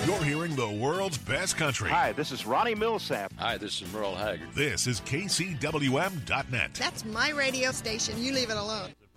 You're hearing the world's best country. Hi, this is Ronnie Millsap. Hi, this is Merle Haggard. This is KCWM.net. That's my radio station. You leave it alone.